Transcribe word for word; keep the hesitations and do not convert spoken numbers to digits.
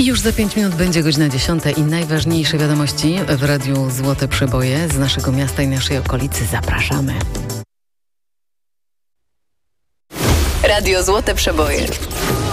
Już za pięć minut będzie godzina dziesiąta i najważniejsze wiadomości w Radiu Złote Przeboje z naszego miasta i naszej okolicy. Zapraszamy. Radio Złote Przeboje.